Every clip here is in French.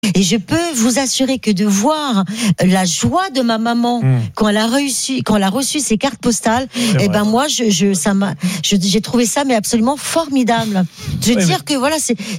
Et je peux vous assurer que de voir la joie de ma maman quand elle a reçu ces cartes postales, moi, j'ai trouvé ça mais absolument formidable. Je veux dire que voilà,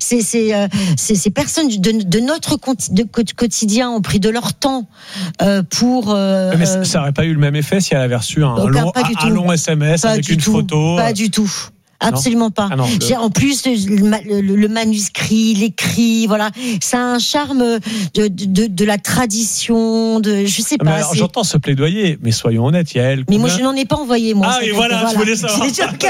ces personnes de notre quotidien ont pris de leur temps pour. Mais ça n'aurait pas eu le même effet si elle avait reçu un long SMS avec une photo. Pas du tout. Absolument pas. En plus, le manuscrit, l'écrit, voilà, ça a un charme de la tradition, je sais pas. Alors, j'entends ce plaidoyer, mais soyons honnêtes, Yael. Mais moi, je n'en ai pas envoyé, moi. Ah, et voilà, je voulais savoir.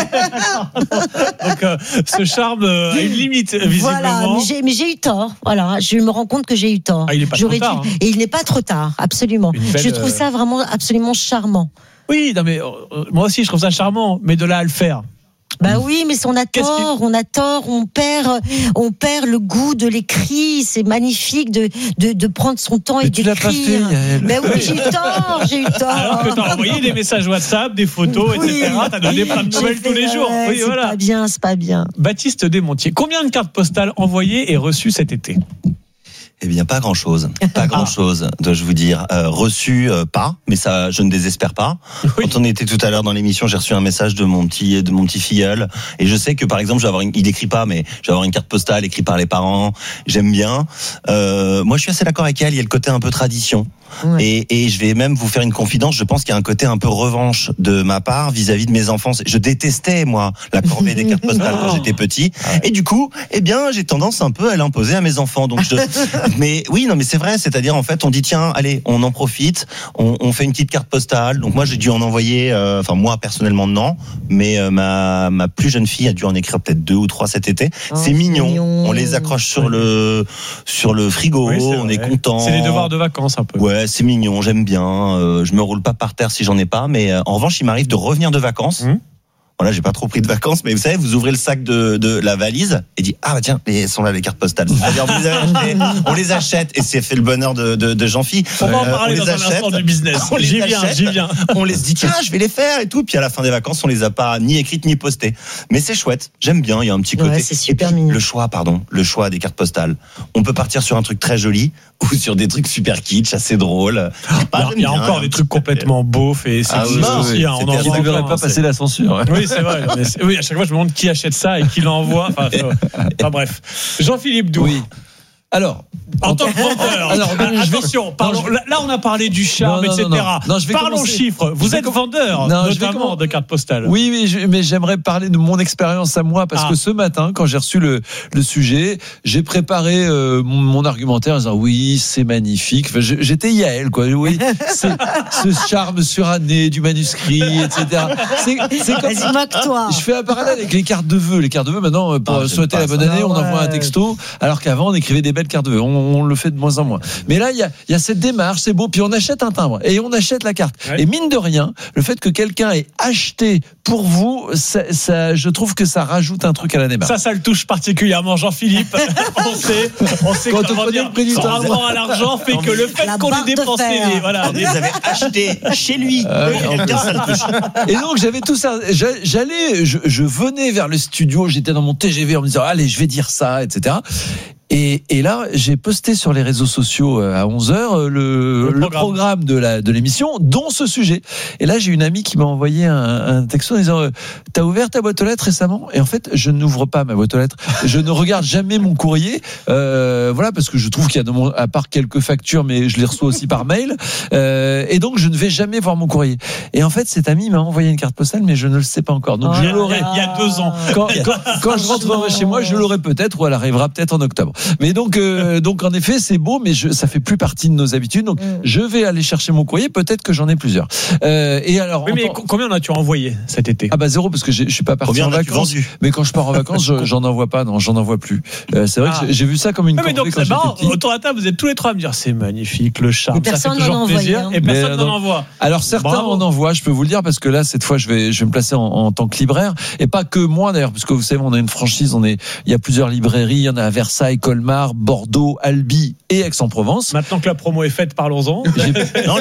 Donc, ce charme a une limite, visiblement. Voilà, mais j'ai eu tort. Voilà, je me rends compte que j'ai eu tort. Il n'est pas trop tard. Et il n'est pas trop tard, absolument. Je trouve ça vraiment absolument charmant. Oui, non, mais moi aussi, je trouve ça charmant, mais de là à le faire. Bah oui, mais on a tort, on perd le goût de l'écrit. C'est magnifique de prendre son temps et d'écrire. Tu l'as pas fait, mais oui, j'ai eu tort. Alors que t'as envoyé des messages WhatsApp, des photos, etc. T'as donné plein de nouvelles tous les jours. Oui, voilà. C'est pas bien. Baptiste Desmontiers, combien de cartes postales envoyées et reçues cet été ? Eh bien, pas grand-chose, dois-je vous dire. Reçu, pas, mais ça, je ne désespère pas. Oui. Quand on était tout à l'heure dans l'émission, j'ai reçu un message de mon petit filleul, et je sais que, par exemple, il écrit pas, mais je vais avoir une carte postale écrite par les parents. J'aime bien. Moi, je suis assez d'accord avec elle. Il y a le côté un peu tradition. Ouais. Et je vais même vous faire une confidence. Je pense qu'il y a un côté un peu revanche de ma part vis-à-vis de mes enfants. Je détestais, moi, la corvée des cartes postales quand j'étais petit. Et du coup, j'ai tendance un peu à l'imposer à mes enfants. Donc mais oui, non, mais c'est vrai. C'est-à-dire, en fait, on dit, tiens, allez, on en profite. On fait une petite carte postale. Donc moi, j'ai dû en envoyer, moi, personnellement, non. Mais ma plus jeune fille a dû en écrire peut-être 2 ou 3 cet été. C'est mignon. On les accroche sur le frigo. Oui, on est content. C'est les devoirs de vacances, un peu. Ouais, c'est mignon, j'aime bien. Je me roule pas par terre si j'en ai pas, mais en revanche, il m'arrive de revenir de vacances. Voilà, j'ai pas trop pris de vacances, mais vous savez, vous ouvrez le sac de la valise et dit tiens, elles sont là les cartes postales. C'est-à-dire, on les achète et c'est fait le bonheur de Jean-Phi. On va en parler dans un instant du business. J'y viens. On les dit tiens, je vais les faire et tout. Puis à la fin des vacances, on les a pas ni écrites ni postées. Mais c'est chouette. J'aime bien. Il y a un petit côté. Ouais, c'est super mignon. Le choix des cartes postales. On peut partir sur un truc très joli ou sur des trucs super kitsch, assez drôles. Il y a encore des trucs complètement beaufs et sexy aussi. On ne devrait pas passer la censure. Oui, c'est vrai. Oui, à chaque fois, je me demande qui achète ça et qui l'envoie. Enfin bref. Jean-Philippe Doux. Oui. Alors, en tant que vendeur, attention, là on a parlé du charme, etc. Parlons chiffres. Vous êtes vendeur, notamment de cartes postales. Oui, mais j'aimerais parler de mon expérience à moi, parce que ce matin, quand j'ai reçu le sujet, j'ai préparé mon argumentaire en disant oui, c'est magnifique. Enfin, j'étais Yael, quoi. Oui, c'est ce charme suranné du manuscrit, etc. C'est comme ça. Moque-toi. Je fais un parallèle avec les cartes de vœux. Les cartes de vœux, maintenant, pour souhaiter la bonne année, on envoie un texto, alors qu'avant, on écrivait des belles cartes de vœux. On le fait de moins en moins. Mais là, il y a cette démarche, c'est beau. Puis on achète un timbre et on achète la carte. Ouais. Et mine de rien, le fait que quelqu'un ait acheté pour vous, ça, je trouve que ça rajoute un truc à la démarche. Ça le touche particulièrement, Jean-Philippe. on sait quand on dire son rapport à l'argent fait que le fait qu'on ait dépensé, vous les avez achetés chez lui. Ça le touche. Et donc j'avais tout ça. Je venais vers le studio, j'étais dans mon TGV en me disant allez, je vais dire ça, etc. Et là, j'ai posté sur les réseaux sociaux à 11h le programme de l'émission, dont ce sujet. Et là, j'ai une amie qui m'a envoyé un texto en disant t'as ouvert ta boîte aux lettres récemment? Et en fait, je n'ouvre pas ma boîte aux lettres. Je ne regarde jamais mon courrier, voilà, parce que je trouve qu'il y a à part quelques factures, mais je les reçois aussi par mail. Et donc, je ne vais jamais voir mon courrier. Et en fait, cette amie m'a envoyé une carte postale, mais je ne le sais pas encore. Donc, je l'aurai. Il y a 2 ans. Quand je rentrerai chez moi, je l'aurai peut-être, ou elle arrivera peut-être en octobre. Mais donc en effet, c'est beau, mais ça fait plus partie de nos habitudes. Donc, je vais aller chercher mon courrier. Peut-être que j'en ai plusieurs. Et alors, oui, mais combien en as-tu envoyé cet été? Ah bah 0, parce que je suis pas parti en vacances. Mais quand je pars en vacances, j'en envoie pas. Non, j'en envoie plus. C'est vrai que j'ai vu ça comme une corvée quand j'étais petit. Autour de la table, vous êtes tous les trois à me dire c'est magnifique, le charme, et ça fait toujours plaisir. Et personne n'en envoie. Alors certains en envoient, je peux vous le dire, parce que là, cette fois, je vais me placer en tant que libraire, et pas que moi d'ailleurs, parce que vous savez, on a une franchise, il y a plusieurs librairies, il y en a à Versailles, Colmar, Bordeaux, Albi et Aix-en-Provence. Maintenant que la promo est faite, parlons-en. J'ai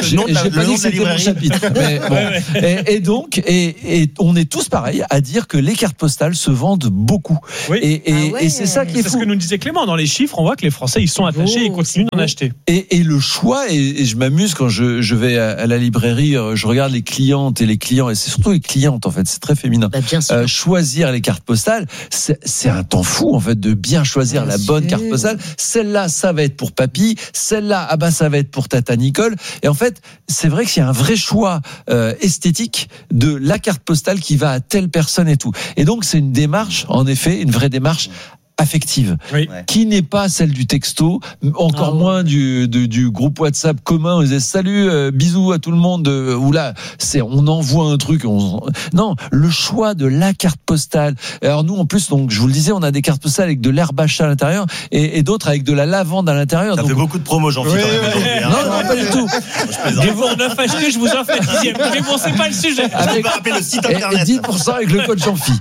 pas dit que c'était mon chapitre. Mais bon. Et donc, on est tous pareils à dire que les cartes postales se vendent beaucoup. Oui. Et c'est ça qui est fou. C'est ce que nous disait Clément. Dans les chiffres, on voit que les Français, ils sont attachés et continuent d'en acheter. Et le choix, et je m'amuse quand je vais à la librairie, je regarde les clientes et les clients, et c'est surtout les clientes en fait, c'est très féminin. Bien sûr. Choisir les cartes postales, c'est un temps fou en fait de bien choisir la bonne carte postale. Celle-là, ça va être pour papy. Celle-là, ça va être pour tata Nicole. Et en fait, c'est vrai qu'il y a un vrai choix esthétique de la carte postale qui va à telle personne et tout. Et donc c'est une démarche, en effet, une vraie démarche affective, qui n'est pas celle du texto, encore moins du groupe WhatsApp commun. On disait salut, bisous à tout le monde. Où là, on envoie un truc. Non, le choix de la carte postale. Alors nous, en plus, donc je vous le disais, on a des cartes postales avec de l'herbe à l'intérieur et d'autres avec de la lavande à l'intérieur. Ça fait beaucoup de promos, Jean-Philippe. Non, pas du tout. Et vous, on a fâché, je vous en fais 10e. Mais bon, c'est pas le sujet. Avec le site internet. Et 10% avec le code Jean-Phi.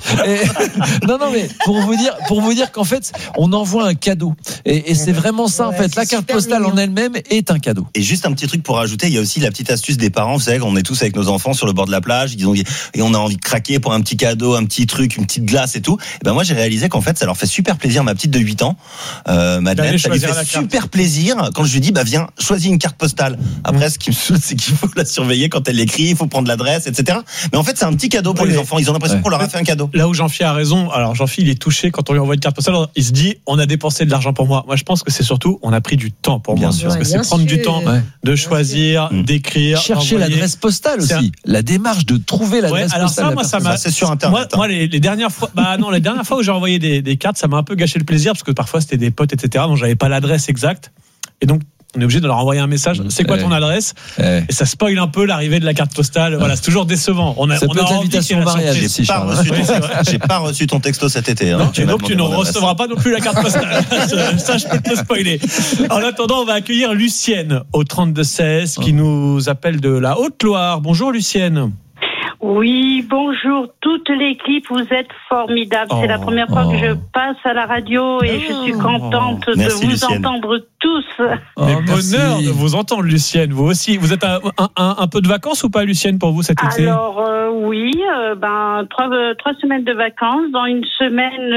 Non, mais pour vous dire qu'en fait, on envoie un cadeau. Et c'est vraiment ça, en fait. La carte postale en elle-même est un cadeau. Et juste un petit truc pour rajouter, il y a aussi la petite astuce des parents. Vous savez, quand on est tous avec nos enfants sur le bord de la plage, et on a envie de craquer pour un petit cadeau, un petit truc, une petite glace et tout. Et ben moi, j'ai réalisé qu'en fait, ça leur fait super plaisir. Ma petite de 8 ans, Madeleine, ça lui fait super plaisir quand je lui dis, viens, choisis une carte postale. Après, ce qui me saoule, c'est qu'il faut la surveiller quand elle l'écrit, il faut prendre l'adresse, etc. Mais en fait, c'est un petit cadeau pour les enfants. Ils ont l'impression qu'on leur a fait un cadeau. Là où Jean-Philippe a raison, alors Jean-Philippe, il est touché quand on lui envoie une carte postale, il se dit, on a dépensé de l'argent pour moi. Moi, je pense que c'est surtout, on a pris du temps pour moi. Parce que c'est prendre du temps de choisir, d'écrire, chercher l'adresse postale aussi. La démarche de trouver l'adresse postale. Alors ça, c'est sur Internet. Moi, les dernières fois, les dernières fois où j'ai envoyé des cartes, ça m'a un peu gâché le plaisir parce que parfois c'était des potes, etc. Donc j'avais pas l'adresse exacte. Et donc, on est obligé de leur envoyer un message. C'est quoi ton adresse? Et ça spoil un peu l'arrivée de la carte postale. Voilà, c'est toujours décevant. Ça peut être l'invitation au mariage. J'ai pas reçu ton texto cet été. Donc tu ne recevras pas non plus la carte postale. Ça, je peux te le spoiler. En attendant, on va accueillir Lucienne au 32-16 qui nous appelle de la Haute-Loire. Bonjour Lucienne. Oui, bonjour toute l'équipe, vous êtes formidables. C'est la première fois que je passe à la radio et je suis contente de vous Lucienne. Entendre tous. Bonheur de vous entendre, Lucienne. Vous aussi. Vous êtes un peu de vacances ou pas, Lucienne, pour vous cet été? Alors oui, 3 semaines de vacances. Dans une semaine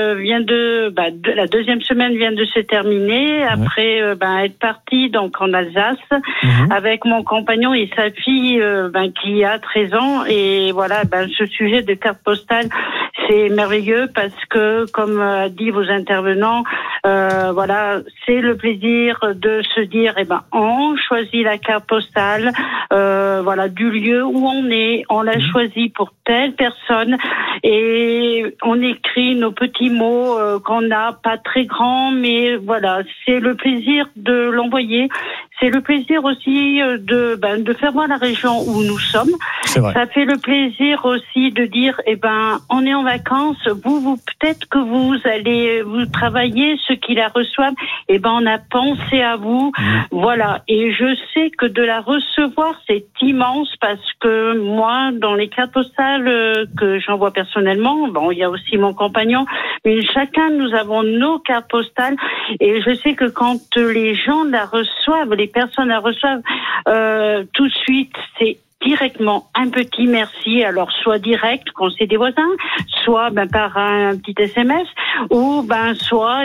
la deuxième semaine vient de se terminer. Après être partie donc en Alsace avec mon compagnon et sa fille qui a 13 ans. Et voilà, ce sujet de carte postale, c'est merveilleux parce que, comme a dit vos intervenants, c'est le plaisir de se dire, on choisit la carte postale, du lieu où on est, on l'a choisi pour telle personne et on écrit nos petits mots qu'on n'a pas très grands, mais voilà, c'est le plaisir de l'envoyer. C'est le plaisir aussi de faire voir la région où nous sommes. C'est vrai. Ça fait le plaisir aussi de dire, on est en vacances, vous peut-être que vous travaillez, ceux qui la reçoivent, on a pensé à vous. Voilà. Et je sais que de la recevoir, c'est immense parce que moi, dans les cartes postales que j'envoie personnellement, il y a aussi mon compagnon, mais chacun, nous avons nos cartes postales et je sais que quand les gens la reçoivent, les personnes la reçoivent, tout de suite, c'est directement un petit merci, alors soit direct quand c'est des voisins, soit par un petit SMS, ou soit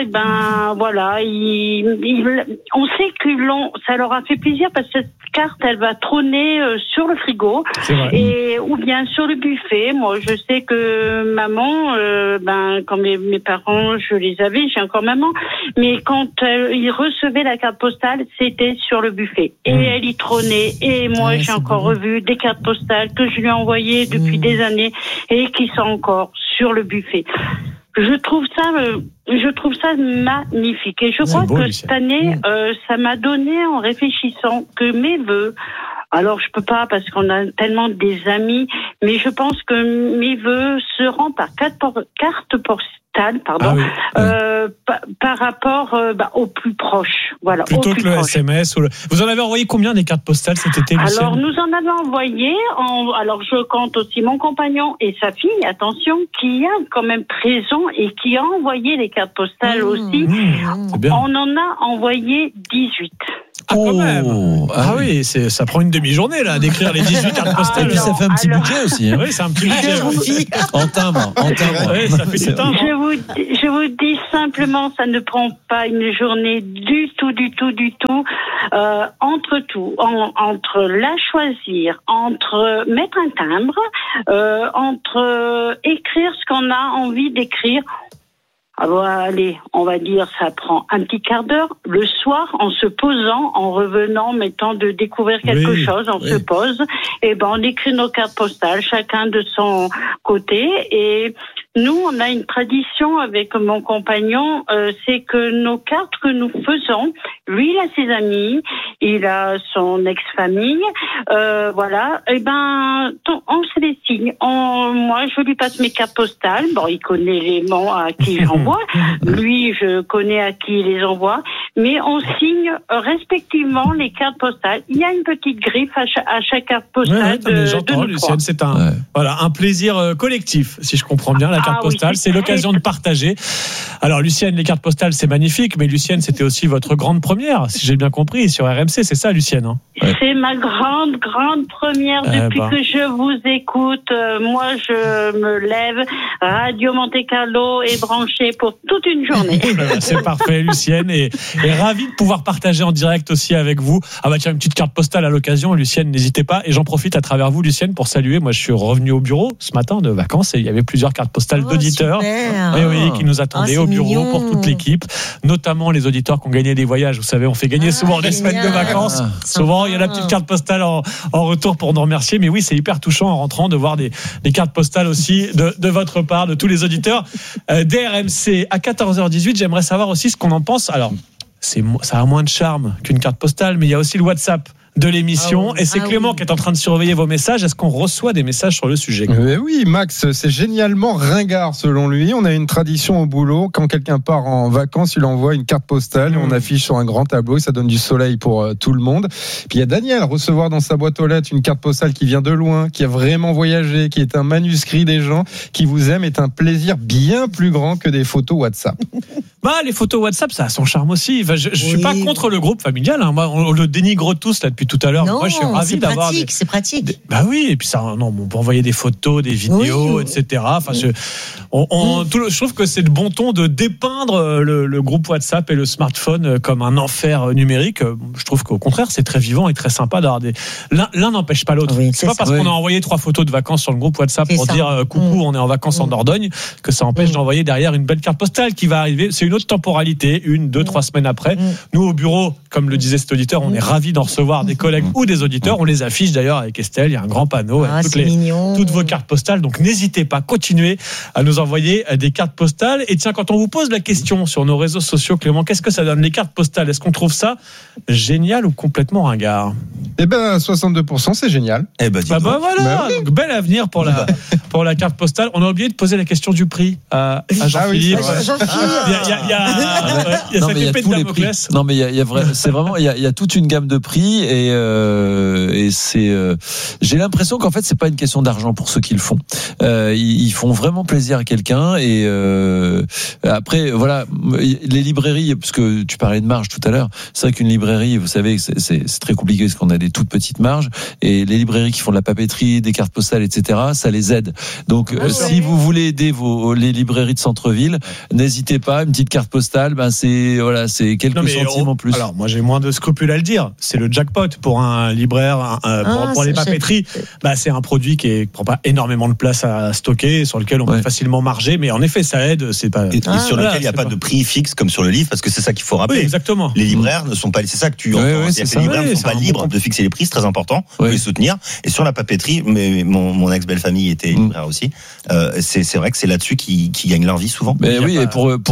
on sait que ça leur a fait plaisir parce que cette carte elle va trôner sur le frigo ou bien sur le buffet. Moi je sais que maman quand mes parents je les avais, j'ai encore maman, mais quand ils recevaient la carte postale c'était sur le buffet et elle y trônait et moi j'ai encore revu des cartes postales que je lui ai envoyées depuis des années et qui sont encore sur le buffet. Je trouve ça magnifique et je crois que cette année ça m'a donné en réfléchissant que mes vœux Alors, je peux pas parce qu'on a tellement des amis, mais je pense que mes vœux seront par carte postale, par rapport aux plus proches. Voilà, plutôt que le proches. SMS. Vous en avez envoyé combien des cartes postales cet été, Lucienne ? Alors, nous en avons envoyé. Alors, je compte aussi mon compagnon et sa fille, attention, qui a quand même présent et qui a envoyé les cartes postales aussi. C'est bien. On en a envoyé 18. Ah, quand même. Oui, ça prend une demi-journée là d'écrire les 18 cartes postales. Et puis ça fait un petit budget aussi. Oui, c'est un petit budget. En timbre. Oui, ça fait du timbre. Je vous dis simplement, ça ne prend pas une journée du tout. Entre la choisir, entre mettre un timbre, entre écrire ce qu'on a envie d'écrire. Alors, allez, on va dire, ça prend un petit quart d'heure. Le soir, en se posant, en revenant, mettant de découvrir quelque chose, on se pose. Et on écrit nos cartes postales, chacun de son côté. Et nous, on a une tradition avec mon compagnon, c'est que nos cartes que nous faisons, lui, il a ses amis, il a son ex-famille, voilà. On se les signe. Moi, je lui passe mes cartes postales. Il connaît les noms à qui j'envoie. Lui, je connais à qui il les envoie. Mais on signe respectivement les cartes postales. Il y a une petite griffe à chaque carte postale. J'entends, Lucienne, c'est un plaisir collectif, si je comprends bien, la carte postale. C'est l'occasion de partager. Alors, Lucienne, les cartes postales, c'est magnifique, mais Lucienne, c'était aussi votre grande première, si j'ai bien compris, sur RMC. C'est ça, Lucienne, hein ? C'est ma grande première depuis que je vous écoute. Moi, je me lève, Radio Monte-Carlo est branché pour toute une journée. C'est parfait, Lucienne, et ravi de pouvoir partager en direct aussi avec vous. Tiens, une petite carte postale à l'occasion, Lucienne, n'hésitez pas. Et j'en profite à travers vous, Lucienne, pour saluer. Moi, je suis revenu au bureau ce matin de vacances et il y avait plusieurs cartes postales d'auditeurs qui nous attendaient au bureau pour toute l'équipe, notamment les auditeurs qui ont gagné des voyages. Vous savez, on fait gagner souvent des semaines de vacances. Souvent, il y a la petite carte postale en retour pour nous remercier. Mais oui, c'est hyper touchant en rentrant de voir des cartes postales aussi de votre part, de tous les auditeurs d'RMC. À 14h18, j'aimerais savoir aussi ce qu'on en pense. Alors, ça a moins de charme qu'une carte postale, mais il y a aussi le WhatsApp de l'émission. Et c'est Clément qui est en train de surveiller vos messages. Est-ce qu'on reçoit des messages sur le sujet ? Oui, Max, c'est génialement ringard selon lui. On a une tradition au boulot. Quand quelqu'un part en vacances, il envoie une carte postale. On affiche sur un grand tableau et ça donne du soleil pour tout le monde. Puis il y a Daniel, recevoir dans sa boîte aux lettres une carte postale qui vient de loin, qui a vraiment voyagé, qui est un manuscrit des gens qui vous aiment, est un plaisir bien plus grand que des photos WhatsApp. Les photos WhatsApp, ça a son charme aussi. Je suis pas contre le groupe familial. Moi, on le dénigre tous là depuis tout à l'heure. Non, moi, je suis ravi d'avoir. C'est pratique. Et puis ça, on peut envoyer des photos, des vidéos, etc. Je trouve que c'est le bon ton de dépeindre le groupe WhatsApp et le smartphone comme un enfer numérique. Je trouve qu'au contraire, c'est très vivant et très sympa d'avoir l'un n'empêche pas l'autre. C'est pas parce qu'on a envoyé 3 photos de vacances sur le groupe WhatsApp pour dire coucou, on est en vacances en Dordogne, que ça empêche d'envoyer derrière une belle carte postale qui va arriver. C'est une autre temporalité, 1, 2, 3 semaines après. Nous, au bureau, comme le disait cet auditeur, on est ravis d'en recevoir des collègues ou des auditeurs. On les affiche d'ailleurs avec Estelle. Il y a un grand panneau avec toutes vos cartes postales. Donc n'hésitez pas, continuez à nous envoyer des cartes postales. Et tiens, quand on vous pose la question sur nos réseaux sociaux, Clément, qu'est-ce que ça donne les cartes postales ? Est-ce qu'on trouve ça génial ou complètement ringard ? 62%, c'est génial. Voilà, donc, bel avenir pour la carte postale. On a oublié de poser la question du prix à Jean-Philippe. Il y a cette épée de Damoclès. Non, mais il y a toute une gamme de prix et c'est. J'ai l'impression qu'en fait c'est pas une question d'argent pour ceux qui le font. Ils font vraiment plaisir à quelqu'un et après voilà les librairies, parce que tu parlais de marge tout à l'heure. C'est vrai qu'une librairie, vous savez, c'est très compliqué parce qu'on a des toutes petites marges et les librairies qui font de la papeterie, des cartes postales, etc. Ça les aide. Donc si vous voulez aider les librairies de centre-ville, n'hésitez pas. Une petite carte postale, c'est quelques centimes en plus. Alors moi j'ai moins de scrupules à le dire. C'est le jackpot pour un libraire, pour les papeteries. C'est un produit qui prend pas énormément de place à stocker, sur lequel on peut facilement marger, mais en effet ça aide. C'est pas et sur lequel il n'y a pas de prix fixe comme sur le livre, parce que c'est ça qu'il faut rappeler. Oui, exactement. Les libraires ne sont pas, c'est ça que tu entends. Les libraires ne sont pas libres de fixer les prix, c'est très important. Vous les soutenir. Et sur la papeterie, mais mon ex-belle famille était libraire aussi. C'est vrai que c'est là-dessus qu'ils gagnent leur vie souvent. Et pour payer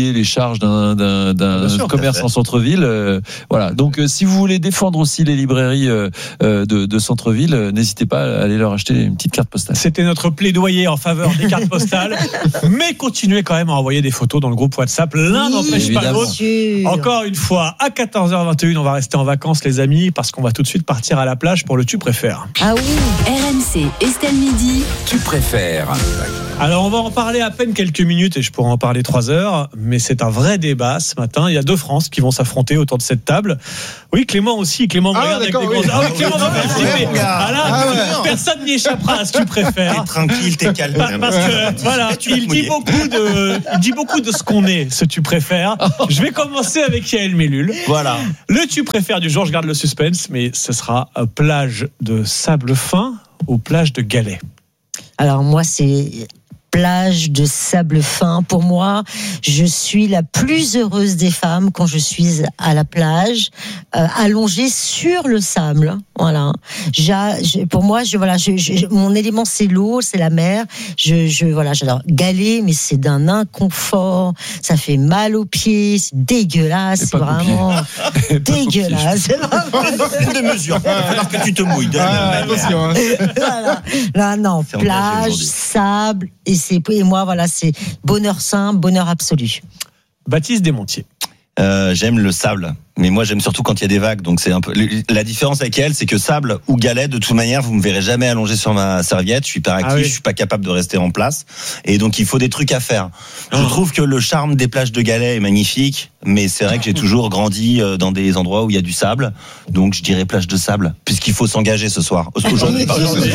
payer les charges d'un commerce en centre-ville. Voilà. Donc, si vous voulez défendre aussi les librairies de centre-ville, n'hésitez pas à aller leur acheter une petite carte postale. C'était notre plaidoyer en faveur des cartes postales, mais continuez quand même à envoyer des photos dans le groupe WhatsApp. L'un n'empêche pas l'autre. Encore une fois, à 14h21, on va rester en vacances, les amis, parce qu'on va tout de suite partir à la plage pour le Tu préfères. Ah oui. RMC, Estelle Midi. Tu préfères. Alors, on va en parler à peine quelques minutes et je pourrais en parler 3 heures, mais c'est un vrai débat ce matin. Il y a 2 France qui vont s'affronter autour de cette table. Oui, Clément aussi. Clément me regarde avec des grosses. Ah oui, Clément va participer. Personne n'y échappera à ce que tu préfères. T'es tranquille, t'es calme. Parce que, voilà, il dit beaucoup de ce qu'on est, ce tu préfères. Je vais commencer avec Yael Mellul. Voilà. Le tu préfères du jour, je garde le suspense, mais ce sera plage de sable fin ou plage de galets? Alors moi, c'est plage de sable fin. Pour moi, je suis la plus heureuse des femmes quand je suis à la plage, allongée sur le sable. Voilà. Pour moi, mon élément, c'est l'eau, c'est la mer. Voilà, j'adore. Galets, mais c'est d'un inconfort. Ça fait mal aux pieds. C'est dégueulasse. C'est vraiment dégueulasse. Une de mesure. Il va falloir que tu te mouilles. Attention. Voilà. Non, plage, sable, et moi, voilà, c'est bonheur simple, bonheur absolu. Baptiste Desmontiers. J'aime le sable, mais moi j'aime surtout quand il y a des vagues. Donc c'est un peu la différence avec elle, c'est que sable ou galet, de toute manière, vous me verrez jamais allongé sur ma serviette. Je suis hyperactif, je suis pas capable de rester en place, et donc il faut des trucs à faire. Je trouve que le charme des plages de galets est magnifique, mais c'est vrai que j'ai toujours grandi dans des endroits où il y a du sable, donc je dirais plage de sable, puisqu'il faut s'engager ce soir. Aujourd'hui,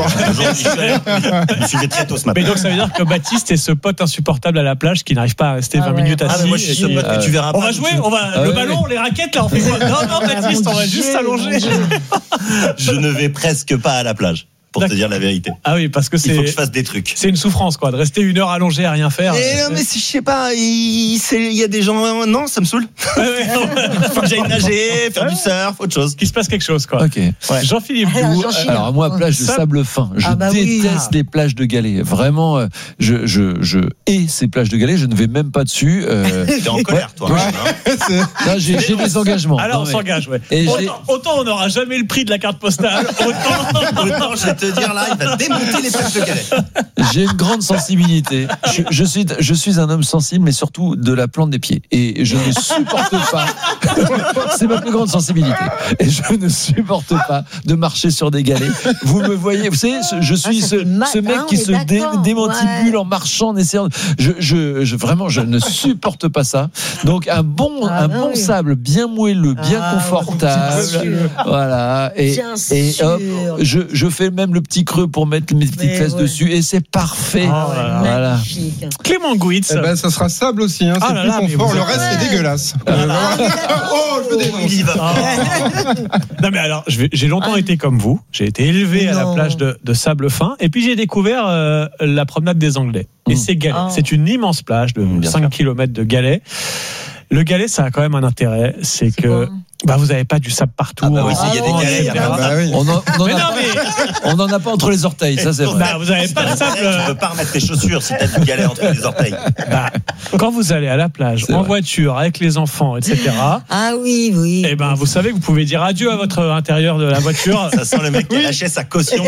je suis très tôt ce matin. Mais donc ça veut dire que Baptiste est ce pote insupportable à la plage qui n'arrive pas à rester 20 minutes assis. Moi je suis ce pote que tu verras pas. On va jouer, le ballon, les raquettes, là, on fait quoi? Non, Baptiste, on va juste s'allonger. Je ne vais presque pas à la plage, pour te dire la vérité. Ah oui, parce que il faut que je fasse des trucs. C'est une souffrance, quoi, de rester 1 heure allongé à rien faire. Non, mais je sais pas, il y a des gens, non, ça me saoule. Il faut que j'aille nager, faire du surf, autre chose. Qu'il se passe quelque chose, quoi. Ok. Ouais. Jean-Philippe Doux. Alors moi, plage de sable fin. Je déteste les plages de galets. Vraiment, je hais ces plages de galets. Je ne vais même pas dessus. T'es en colère, toi. Là, j'ai des engagements. Alors, on s'engage, ouais. Autant on n'aura jamais le prix de la carte postale, autant je vais te dire là, il va démonter les plages de galets. J'ai une grande sensibilité. Je suis un homme sensible, mais surtout de la plante des pieds. Et je ne supporte pas. C'est ma plus grande sensibilité. Et je ne supporte pas de marcher sur des galets. Vous me voyez, vous savez, je suis ce mec qui se démantibule en marchant, en essayant. Vraiment, je ne supporte pas ça. Donc un bon sable bien moelleux, bien confortable. Voilà. Et hop, je fais même le petit creux pour mettre mes petites fesses dessus, et c'est parfait. Voilà. Clément Gouitz. Ça sera sable aussi, hein. C'est plus confort. Le reste, c'est dégueulasse. Je me dénonce. Non mais alors, j'ai longtemps été comme vous. J'ai été élevé à la plage de sable fin, et puis j'ai découvert la promenade des Anglais. Et c'est Galets. C'est une immense plage de 5 km de Galets. Le galet, ça a quand même un intérêt, c'est que vous n'avez pas du sable partout. Il y a des galets. On n'en a pas entre les orteils, ça c'est vrai. Vous n'avez pas de sable. Tu peux pas remettre tes chaussures si t'as du galet entre les orteils. Quand vous allez à la plage, en voiture, avec les enfants, etc. Ah oui. Et vous savez que vous pouvez dire adieu à votre intérieur de la voiture. Ça sent le mec qui a lâché sa caution.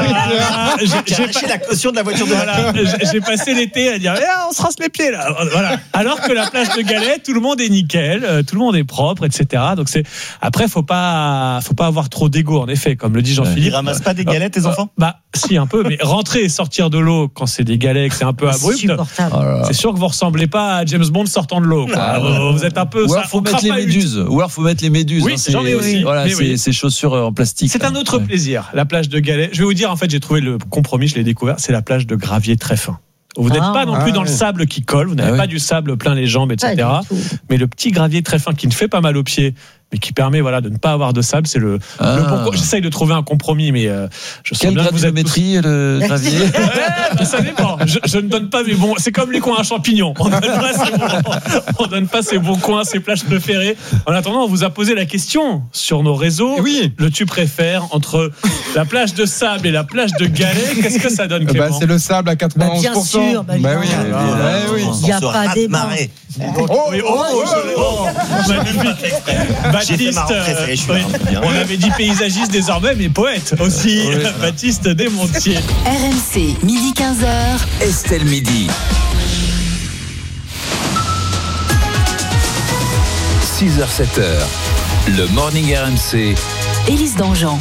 J'ai lâché la caution de la voiture de j'ai passé l'été à dire on se rince les pieds là. Voilà. Alors que la plage de Galets, tout le monde est nickel, tout le monde est propre, etc. Donc après, faut pas avoir trop d'égo, en effet, comme le dit Jean-Philippe. Ils ramassent pas des galets, tes enfants? Si, un peu, mais rentrer et sortir de l'eau quand c'est des galets, que c'est un peu abrupt, c'est sûr que vous ressemblez pas à James Bond sortant de l'eau. Vous êtes un peu. Ou alors faut mettre les méduses. Oui, j'en ai aussi. Voilà, ces chaussures en plastique. C'est un autre plaisir, la plage de Galets. Je vais vous dire, en fait, j'ai trouvé le compromis, je l'ai découvert, c'est la plage de gravier très fin. Vous n'êtes pas non plus dans le sable qui colle, vous n'avez pas du sable plein les jambes, etc. Mais le petit gravier très fin qui ne fait pas mal aux pieds mais qui permet de ne pas avoir de sable. C'est le bon. J'essaye de trouver un compromis, mais je sens quelle bien que vous êtes gravimétrie le gravier. Ça dépend. Je ne donne pas mes bons. C'est comme les coins à champignons. On donne pas ses bons coins, ses plages préférées. En attendant, on vous a posé la question sur nos réseaux. Oui. Le tu préfères entre la plage de sable et la plage de galets. Qu'est-ce que ça donne, Clément? C'est le sable à 91%. Bien sûr. Oui. Il n'y a pas débat. Magnifique. Baptiste, on avait dit paysagiste désormais, mais poète aussi. Baptiste Desmontiers. RMC, midi 15h. Estelle Midi. 6h, 7h. Le Morning RMC. Élise Dangean.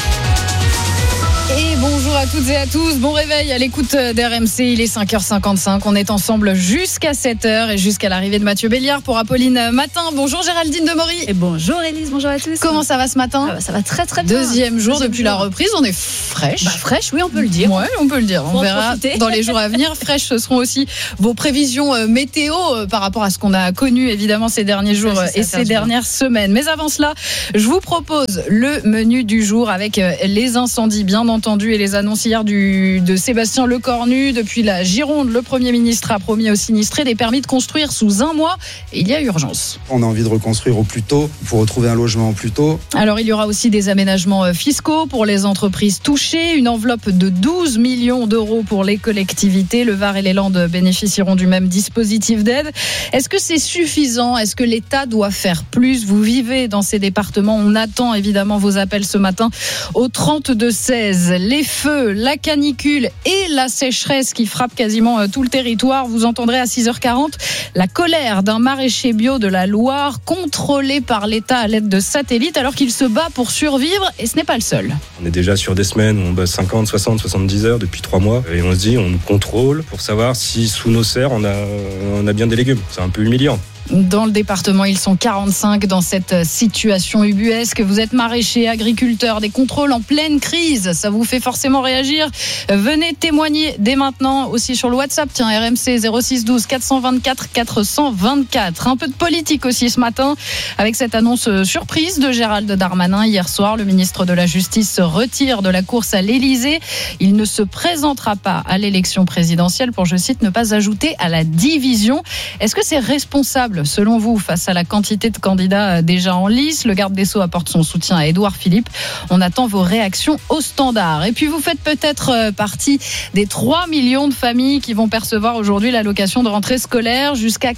Et bonjour à toutes et à tous, bon réveil à l'écoute d'RMC, il est 5h55, on est ensemble jusqu'à 7h et jusqu'à l'arrivée de Mathieu Béliard pour Apolline Matin. Bonjour Géraldine Demory. Et bonjour Élise, bonjour à tous. Comment ça va ce matin? Ça va très très bien. Deuxième jour depuis la reprise, on est fraîche. Fraîche, oui on peut le dire. Ouais, on peut le dire, on verra dans les jours à venir. Fraîches, ce seront aussi vos prévisions météo par rapport à ce qu'on a connu évidemment ces derniers jours et ces dernières semaines. Mais avant cela, je vous propose le menu du jour avec les incendies bien entendu et les annonces hier de Sébastien Lecornu. Depuis la Gironde, le Premier ministre a promis aux sinistrés des permis de construire sous un mois et il y a urgence. On a envie de reconstruire au plus tôt pour retrouver un logement au plus tôt. Alors il y aura aussi des aménagements fiscaux pour les entreprises touchées, une enveloppe de 12 millions d'euros pour les collectivités. Le Var et les Landes bénéficieront du même dispositif d'aide. Est-ce que c'est suffisant? Est-ce que l'État doit faire plus? Vous vivez dans ces départements, on attend évidemment vos appels ce matin au 32-16. Les feux, la canicule et la sécheresse qui frappent quasiment tout le territoire. Vous entendrez à 6h40 la colère d'un maraîcher bio de la Loire contrôlé par l'État à l'aide de satellites alors qu'il se bat pour survivre et ce n'est pas le seul. On est déjà sur des semaines où on bosse 50, 60, 70 heures depuis 3 mois et on se dit on nous contrôle pour savoir si sous nos serres on a bien des légumes. C'est un peu humiliant. Dans le département, ils sont 45 dans cette situation ubuesque. Vous êtes maraîcher, agriculteur, des contrôles en pleine crise. Ça vous fait forcément réagir. Venez témoigner dès maintenant aussi sur le WhatsApp. Tiens, RMC 06 12 424 424. Un peu de politique aussi ce matin avec cette annonce surprise de Gérald Darmanin. Hier soir, le ministre de la Justice se retire de la course à l'Élysée. Il ne se présentera pas à l'élection présidentielle pour, je cite, ne pas ajouter à la division. Est-ce que c'est responsable selon vous, face à la quantité de candidats déjà en lice? Le garde des Sceaux apporte son soutien à Édouard Philippe. On attend vos réactions au standard. Et puis vous faites peut-être partie des 3 millions de familles qui vont percevoir aujourd'hui l'allocation de rentrée scolaire, jusqu'à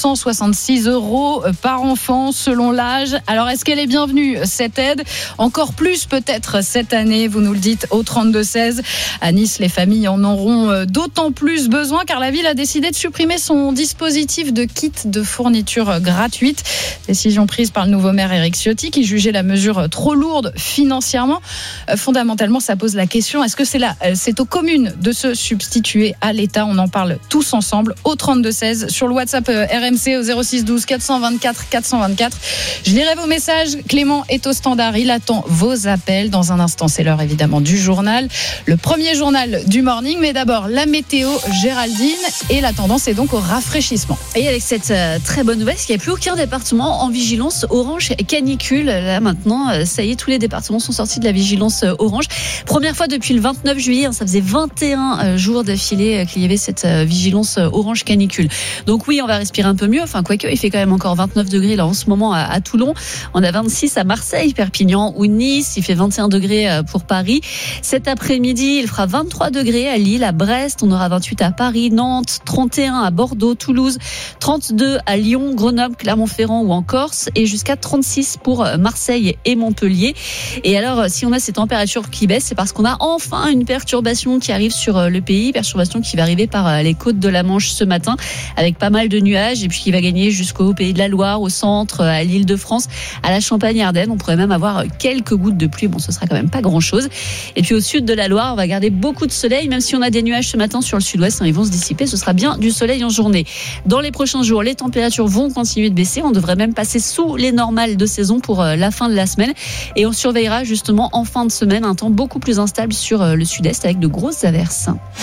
466 € par enfant selon l'âge. Alors est-ce qu'elle est bienvenue cette aide? Encore plus peut-être cette année, vous nous le dites au 32-16. À Nice, les familles en auront d'autant plus besoin car la ville a décidé de supprimer son dispositif de kit de fourniture gratuite. Décision prise par le nouveau maire Éric Ciotti qui jugeait la mesure trop lourde financièrement. Fondamentalement, ça pose la question, est-ce que c'est aux communes de se substituer à l'État? On en parle tous ensemble au 32-16 sur le WhatsApp RMC au 06 12 424 424. Je lirai vos messages. Clément est au standard, il attend vos appels. Dans un instant, c'est l'heure évidemment du journal. Le premier journal du morning, mais d'abord la météo, Géraldine, et la tendance est donc au rafraîchissement. Et avec cette très bonne nouvelle, parce qu'il n'y a plus aucun département en vigilance orange canicule. Là maintenant, ça y est, tous les départements sont sortis de la vigilance orange. Première fois depuis le 29 juillet, ça faisait 21 jours d'affilée qu'il y avait cette vigilance orange canicule. Donc oui, on va respirer un peu mieux. Enfin, quoique, il fait quand même encore 29 degrés là en ce moment à Toulon. On a 26 à Marseille, Perpignan ou Nice. Il fait 21 degrés pour Paris. Cet après-midi, il fera 23 degrés à Lille, à Brest. On aura 28 à Paris, Nantes, 31 à Bordeaux, Toulouse, 32 à Lyon, Grenoble, Clermont-Ferrand ou en Corse et jusqu'à 36 pour Marseille et Montpellier. Et alors, si on a ces températures qui baissent, c'est parce qu'on a enfin une perturbation qui arrive sur le pays, perturbation qui va arriver par les côtes de la Manche ce matin avec pas mal de nuages et puis qui va gagner jusqu'au Pays de la Loire, au centre, à l'Île-de-France, à la Champagne-Ardenne. On pourrait même avoir quelques gouttes de pluie. Bon, ce sera quand même pas grand-chose. Et puis au sud de la Loire, on va garder beaucoup de soleil, même si on a des nuages ce matin sur le sud-ouest, ils vont se dissiper. Ce sera bien du soleil en journée. Dans les prochains jours, les températures vont continuer de baisser. On devrait même passer sous les normales de saison pour la fin de la semaine. Et on surveillera justement en fin de semaine un temps beaucoup plus instable sur le sud-est avec de grosses averses.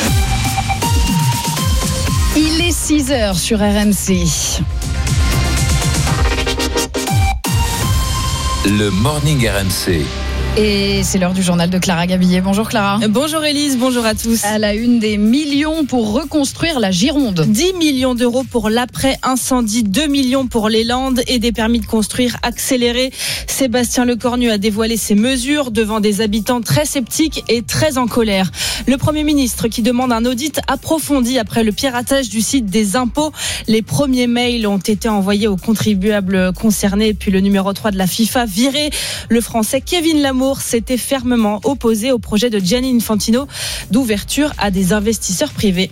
Il est 6h sur RMC. Le Morning RMC. Et c'est l'heure du journal de Clara Gabillet. Bonjour Clara. Bonjour Élise, bonjour à tous. À la une, des millions pour reconstruire la Gironde. 10 millions d'euros pour l'après-incendie, 2 millions pour les Landes et des permis de construire accélérés. Sébastien Lecornu a dévoilé ces mesures devant des habitants très sceptiques et très en colère. Le Premier ministre qui demande un audit approfondi après le piratage du site des impôts. Les premiers mails ont été envoyés aux contribuables concernés. Puis le numéro 3 de la FIFA viré. Le Français Kevin Lamour s'était fermement opposé au projet de Gianni Infantino d'ouverture à des investisseurs privés.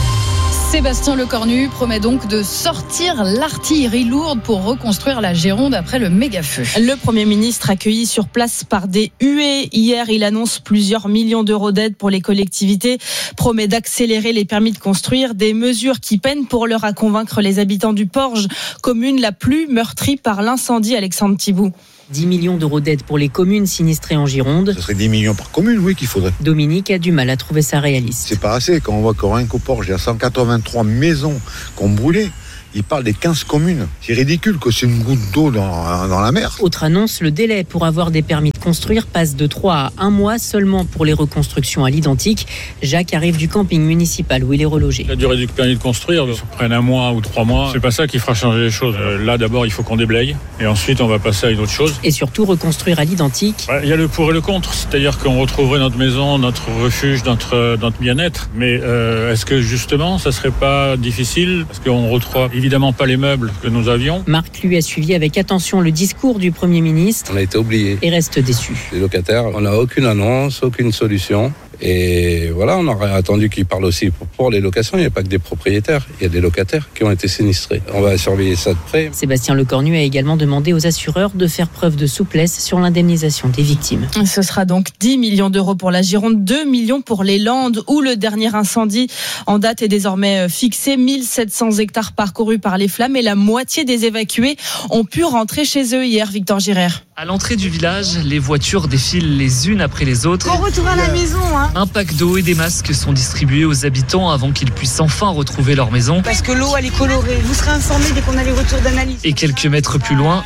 Sébastien Lecornu promet donc de sortir l'artillerie lourde pour reconstruire la Gironde après le méga-feu. Le Premier ministre, accueilli sur place par des huées hier, il annonce plusieurs millions d'euros d'aide pour les collectivités, promet d'accélérer les permis de construire, des mesures qui peinent pour l'heure à convaincre les habitants du Porge, commune la plus meurtrie par l'incendie. Alexandre Thibout. 10 millions d'euros d'aide pour les communes sinistrées en Gironde. Ce serait 10 millions par commune, oui, qu'il faudrait. Dominique a du mal à trouver ça réaliste. C'est pas assez quand on voit qu'au Porge, il y a 183 maisons qui ont brûlé. Il parle des 15 communes. C'est ridicule que c'est une goutte d'eau dans la mer. Autre annonce, le délai pour avoir des permis de construire passe de 3 à 1 mois seulement pour les reconstructions à l'identique. Jacques arrive du camping municipal où il est relogé. La durée du permis de construire, ça prenne 1 mois ou 3 mois. C'est pas ça qui fera changer les choses. Là, d'abord, il faut qu'on déblaye. Et ensuite, on va passer à une autre chose. Et surtout, reconstruire à l'identique. Il y a le pour et le contre. C'est-à-dire qu'on retrouverait notre maison, notre refuge, notre bien-être. Mais est-ce que justement, ça serait pas difficile? Parce qu'on retrouve évidemment pas les meubles que nous avions. Marc, lui, a suivi avec attention le discours du Premier ministre. On a été oubliés. Et reste déçu. Les locataires, on n'a aucune annonce, aucune solution. Et voilà, on aurait attendu qu'il parle aussi pour les locations. Il n'y a pas que des propriétaires, il y a des locataires qui ont été sinistrés. On va surveiller ça de près. Sébastien Lecornu a également demandé aux assureurs de faire preuve de souplesse sur l'indemnisation des victimes. Ce sera donc 10 millions d'euros pour la Gironde, 2 millions pour les Landes, où le dernier incendie en date est désormais fixé. 1700 hectares parcourus par les flammes et la moitié des évacués ont pu rentrer chez eux hier, Victor Girard. À l'entrée du village, les voitures défilent les unes après les autres. On retourne à la maison, hein. Un pack d'eau et des masques sont distribués aux habitants avant qu'ils puissent enfin retrouver leur maison. Parce que l'eau, elle est colorée. Vous serez informés dès qu'on a les retours d'analyse. Et quelques mètres plus loin,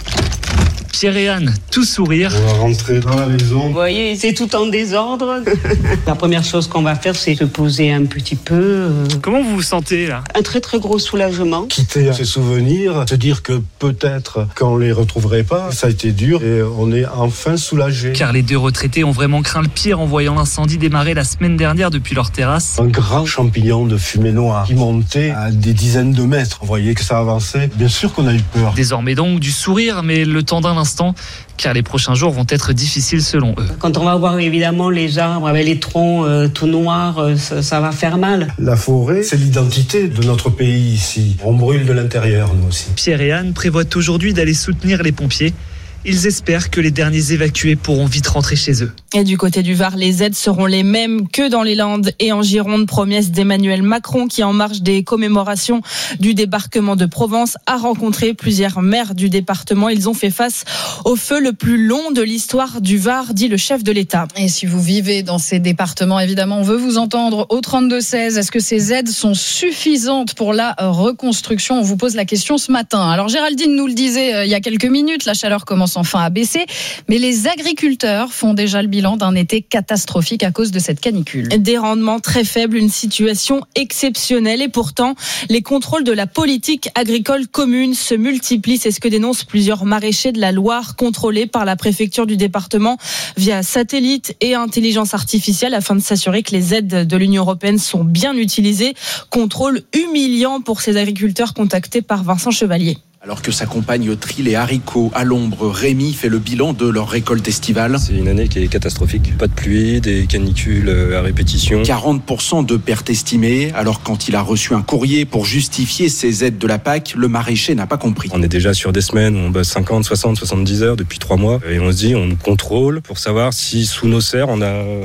Pierre et Anne, tout sourire. On va rentrer dans la maison. Vous voyez, c'est tout en désordre. La première chose qu'on va faire, c'est se poser un petit peu. Comment vous vous sentez là? Un très très gros soulagement. Quitter ses souvenirs, se dire que peut-être qu'on les retrouverait pas, ça a été dur et on est enfin soulagé. Car les deux retraités ont vraiment craint le pire en voyant l'incendie démarrer la semaine dernière depuis leur terrasse. Un grand champignon de fumée noire qui montait à des dizaines de mètres. On voyait que ça avançait. Bien sûr qu'on a eu peur. Désormais donc du sourire, mais le temps d'un instant, car les prochains jours vont être difficiles selon eux. Quand on va voir évidemment les arbres avec les troncs tout noirs, ça va faire mal. La forêt, c'est l'identité de notre pays ici. On brûle de l'intérieur, nous aussi. Pierre et Anne prévoient aujourd'hui d'aller soutenir les pompiers. Ils espèrent que les derniers évacués pourront vite rentrer chez eux. Et du côté du Var, les aides seront les mêmes que dans les Landes et en Gironde. Promesse d'Emmanuel Macron qui, en marge des commémorations du débarquement de Provence, a rencontré plusieurs maires du département. Ils ont fait face au feu le plus long de l'histoire du Var, dit le chef de l'État. Et si vous vivez dans ces départements, évidemment, on veut vous entendre au 32-16. Est-ce que ces aides sont suffisantes pour la reconstruction? On vous pose la question ce matin. Alors Géraldine nous le disait il y a quelques minutes, la chaleur commence enfin à baisser, mais les agriculteurs font déjà le bilan d'un été catastrophique à cause de cette canicule. Des rendements très faibles, une situation exceptionnelle et pourtant les contrôles de la politique agricole commune se multiplient. C'est ce que dénoncent plusieurs maraîchers de la Loire contrôlés par la préfecture du département via satellite et intelligence artificielle afin de s'assurer que les aides de l'Union européenne sont bien utilisées. Contrôle humiliant pour ces agriculteurs contactés par Vincent Chevalier. Alors que sa compagne trie les haricots à l'ombre, Rémi fait le bilan de leur récolte estivale. C'est une année qui est catastrophique. Pas de pluie, des canicules à répétition. 40% de pertes estimées. Alors quand il a reçu un courrier pour justifier ses aides de la PAC, le maraîcher n'a pas compris. On est déjà sur des semaines où on bosse 50, 60, 70 heures depuis 3 mois. Et on se dit, on nous contrôle pour savoir si sous nos serres, on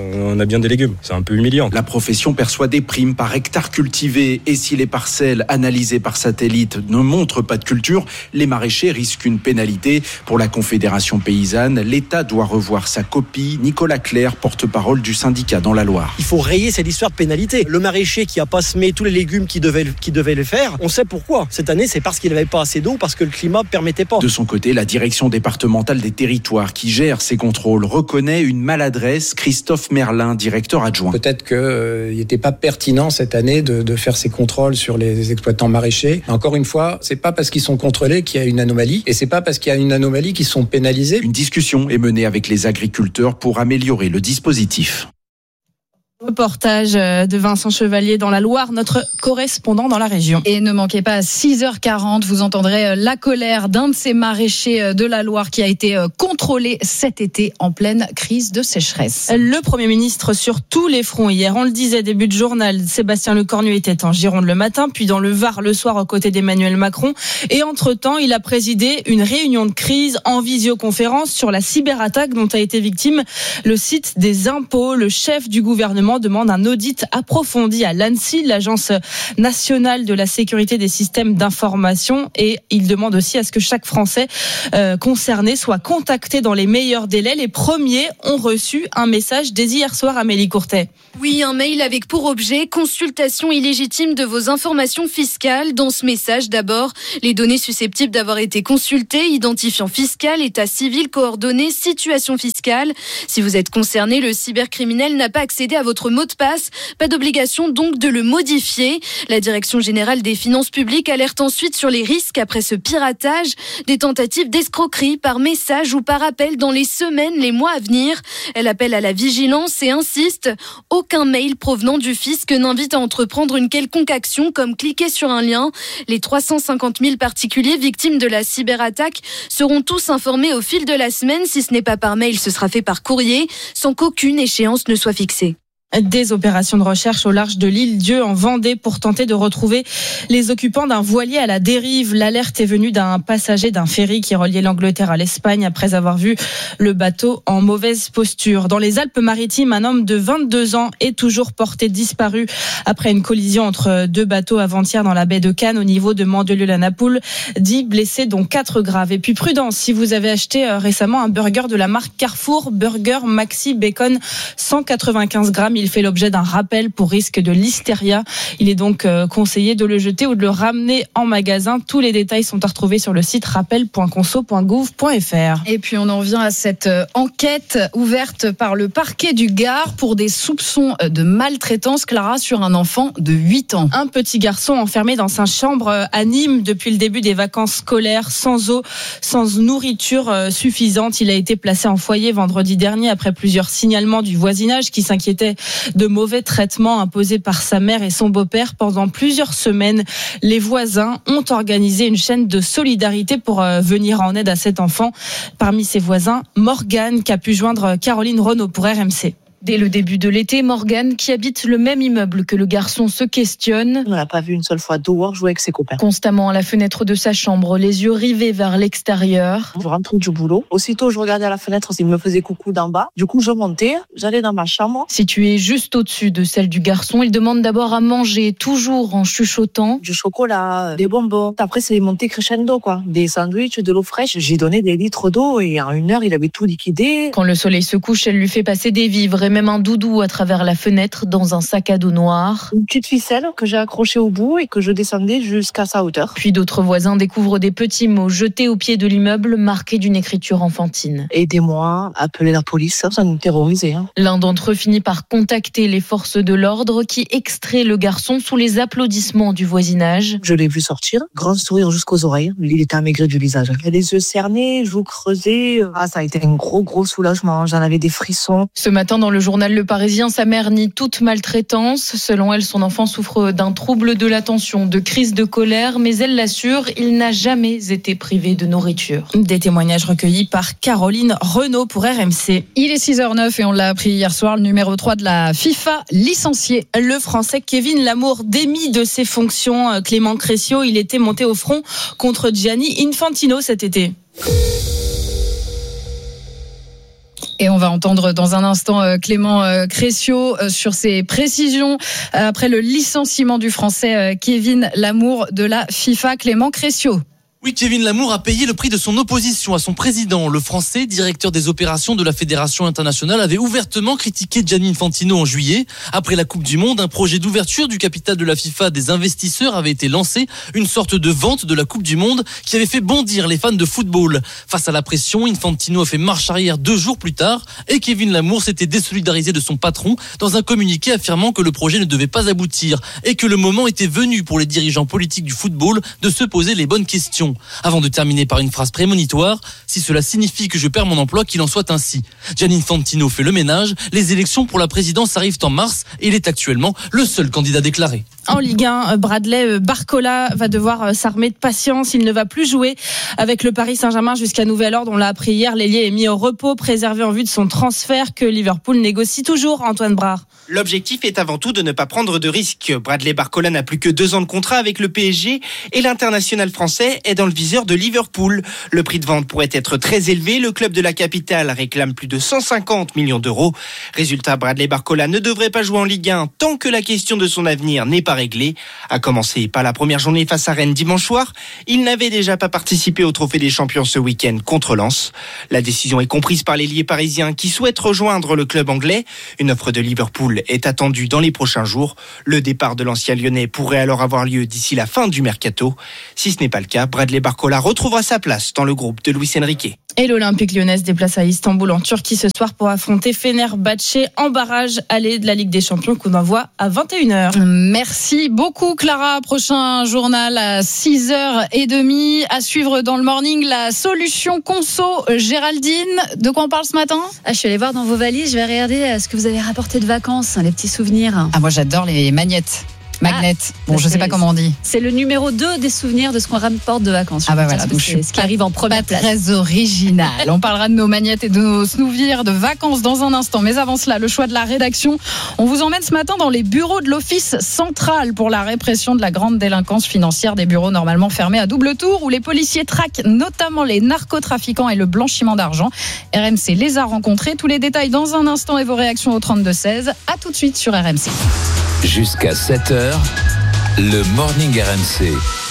a bien des légumes. C'est un peu humiliant. La profession perçoit des primes par hectare cultivé. Et si les parcelles analysées par satellite ne montrent pas de culture, mesure, les maraîchers risquent une pénalité. Pour la Confédération paysanne, l'État doit revoir sa copie. Nicolas Clerc, porte-parole du syndicat dans la Loire. Il faut rayer cette histoire de pénalité. Le maraîcher qui n'a pas semé tous les légumes qui devait le faire, on sait pourquoi. Cette année, c'est parce qu'il n'avait pas assez d'eau, parce que le climat ne permettait pas. De son côté, la direction départementale des territoires qui gère ces contrôles reconnaît une maladresse. Christophe Merlin, directeur adjoint. Peut-être qu'il n'était pas pertinent cette année de faire ces contrôles sur les exploitants maraîchers. Encore une fois, c'est pas parce qu'ils sont contrôlés qu'il y a une anomalie, et c'est pas parce qu'il y a une anomalie qu'ils sont pénalisés. Une discussion est menée avec les agriculteurs pour améliorer le dispositif. Reportage de Vincent Chevalier dans la Loire, notre correspondant dans la région. Et ne manquez pas, à 6h40, vous entendrez la colère d'un de ces maraîchers de la Loire qui a été contrôlé cet été en pleine crise de sécheresse. Le Premier ministre sur tous les fronts hier, on le disait, début de journal, Sébastien Lecornu était en Gironde le matin, puis dans le Var le soir aux côtés d'Emmanuel Macron. Et entre-temps, il a présidé une réunion de crise en visioconférence sur la cyberattaque dont a été victime le site des impôts. Le chef du gouvernement demande un audit approfondi à l'ANSSI, l'Agence nationale de la sécurité des systèmes d'information, et il demande aussi à ce que chaque Français concerné soit contacté dans les meilleurs délais. Les premiers ont reçu un message dès hier soir, Amélie Courtet. Oui, un mail avec pour objet consultation illégitime de vos informations fiscales. Dans ce message, d'abord, les données susceptibles d'avoir été consultées, identifiant fiscal, état civil, coordonnées, situation fiscale. Si vous êtes concerné, le cybercriminel n'a pas accédé à votre mot de passe. Pas d'obligation donc de le modifier. La Direction générale des finances publiques alerte ensuite sur les risques après ce piratage. Des tentatives d'escroquerie par message ou par appel dans les semaines, les mois à venir. Elle appelle à la vigilance et insiste. Aucun mail provenant du fisc n'invite à entreprendre une quelconque action comme cliquer sur un lien. Les 350 000 particuliers victimes de la cyberattaque seront tous informés au fil de la semaine. Si ce n'est pas par mail, ce sera fait par courrier, sans qu'aucune échéance ne soit fixée. Des opérations de recherche au large de l'île Dieu en Vendée pour tenter de retrouver les occupants d'un voilier à la dérive. L'alerte est venue d'un passager d'un ferry qui reliait l'Angleterre à l'Espagne après avoir vu le bateau en mauvaise posture. Dans les Alpes-Maritimes, un homme de 22 ans est toujours porté disparu après une collision entre deux bateaux avant-hier dans la baie de Cannes au niveau de Mandelieu-la-Napoule. 10 blessés dont 4 graves. Et puis prudence, si vous avez acheté récemment un burger de la marque Carrefour, Burger Maxi Bacon 195 grammes, il fait l'objet d'un rappel pour risque de listeria. Il est donc conseillé de le jeter ou de le ramener en magasin. Tous les détails sont à retrouver sur le site rappel.conso.gouv.fr. Et puis on en vient à cette enquête ouverte par le parquet du Gard pour des soupçons de maltraitance, Clara, sur un enfant de 8 ans. Un petit garçon enfermé dans sa chambre à Nîmes depuis le début des vacances scolaires, sans eau, sans nourriture suffisante. Il a été placé en foyer vendredi dernier après plusieurs signalements du voisinage qui s'inquiétait de mauvais traitements imposés par sa mère et son beau-père. Pendant plusieurs semaines, les voisins ont organisé une chaîne de solidarité pour venir en aide à cet enfant. Parmi ses voisins, Morgane, qui a pu joindre Caroline Renaud pour RMC. Dès le début de l'été, Morgane, qui habite le même immeuble que le garçon, se questionne. On n'a pas vu une seule fois dehors jouer avec ses copains. Constamment à la fenêtre de sa chambre, les yeux rivés vers l'extérieur. Je rentrais du boulot. Aussitôt, je regardais à la fenêtre s'il me faisait coucou d'en bas. Du coup, je montais, j'allais dans ma chambre. Située juste au-dessus de celle du garçon, il demande d'abord à manger, toujours en chuchotant. Du chocolat, des bonbons. Après, c'est monté crescendo, quoi. Des sandwichs, de l'eau fraîche. J'ai donné des litres d'eau et en 1 heure, il avait tout liquidé. Quand le soleil se couche, elle lui fait passer des vivres et même un doudou à travers la fenêtre dans un sac à dos noir. Une petite ficelle que j'ai accrochée au bout et que je descendais jusqu'à sa hauteur. Puis d'autres voisins découvrent des petits mots jetés au pied de l'immeuble marqués d'une écriture enfantine. Aidez-moi, appelez la police, ça nous terrorisait. L'un d'entre eux finit par contacter les forces de l'ordre qui extraient le garçon sous les applaudissements du voisinage. Je l'ai vu sortir, grand sourire jusqu'aux oreilles. Il était amaigri du visage. Il a les yeux cernés, joues creusées. Ça a été un gros soulagement. J'en avais des frissons. Ce matin, dans le journal Le Parisien, sa mère nie toute maltraitance. Selon elle, son enfant souffre d'un trouble de l'attention, de crise de colère, mais elle l'assure, il n'a jamais été privé de nourriture. Des témoignages recueillis par Caroline Renaud pour RMC. Il est 6h09 et on l'a appris hier soir, le numéro 3 de la FIFA licencié. Le Français Kevin Lamour démis de ses fonctions. Clément Crécio, il était monté au front contre Gianni Infantino cet été. Et on va entendre dans un instant Clément Crécio sur ses précisions après le licenciement du Français Kevin Lamour de la FIFA. Clément Crécio. Oui, Kevin Lamour a payé le prix de son opposition à son président. Le Français, directeur des opérations de la Fédération internationale, avait ouvertement critiqué Gianni Infantino en juillet. Après la Coupe du Monde, un projet d'ouverture du capital de la FIFA des investisseurs avait été lancé, une sorte de vente de la Coupe du Monde qui avait fait bondir les fans de football. Face à la pression, Infantino a fait marche arrière 2 jours plus tard et Kevin Lamour s'était désolidarisé de son patron dans un communiqué affirmant que le projet ne devait pas aboutir et que le moment était venu pour les dirigeants politiques du football de se poser les bonnes questions. Avant de terminer par une phrase prémonitoire, si cela signifie que je perds mon emploi, qu'il en soit ainsi. Gianni Infantino fait le ménage, les élections pour la présidence arrivent en mars et il est actuellement le seul candidat déclaré. En Ligue 1, Bradley Barcola va devoir s'armer de patience. Il ne va plus jouer avec le Paris Saint-Germain jusqu'à nouvel ordre. On l'a appris hier, l'ailier est mis au repos, préservé en vue de son transfert que Liverpool négocie toujours, Antoine Brard. L'objectif est avant tout de ne pas prendre de risques. Bradley Barcola n'a plus que 2 ans de contrat avec le PSG et l'international français est dans le viseur de Liverpool. Le prix de vente pourrait être très élevé. Le club de la capitale réclame plus de 150 millions d'euros. Résultat, Bradley Barcola ne devrait pas jouer en Ligue 1 tant que la question de son avenir n'est pas réglée. À commencer par la première journée face à Rennes dimanche soir, il n'avait déjà pas participé au Trophée des Champions ce week-end contre Lens. La décision est comprise par l'ailier parisien qui souhaite rejoindre le club anglais. Une offre de Liverpool est attendue dans les prochains jours. Le départ de l'ancien Lyonnais pourrait alors avoir lieu d'ici la fin du mercato. Si ce n'est pas le cas, Bradley Barcola retrouvera sa place dans le groupe de Luis Enrique. Et l'Olympique lyonnais se déplace à Istanbul en Turquie ce soir pour affronter Fenerbahçe en barrage aller de la Ligue des Champions qu'on envoie à 21h. Merci beaucoup Clara. Prochain journal à 6h30. À suivre dans le morning, la solution conso. Géraldine, de quoi on parle ce matin ? Je suis allée voir dans vos valises, je vais regarder ce que vous avez rapporté de vacances, les petits souvenirs. Moi j'adore les magnettes. Magnet. Je sais pas comment on dit. C'est le numéro 2 des souvenirs de ce qu'on rapporte de vacances. Voilà, donc c'est ce qui arrive en première place. Très original. On parlera de nos magnettes et de nos souvenirs de vacances dans un instant. Mais avant cela, le choix de la rédaction. On vous emmène ce matin dans les bureaux de l'Office central pour la répression de la grande délinquance financière. Des bureaux normalement fermés à double tour où les policiers traquent notamment les narcotrafiquants et le blanchiment d'argent. RMC les a rencontrés. Tous les détails dans un instant et vos réactions au 32-16. À tout de suite sur RMC. Jusqu'à 7h, le Morning RMC.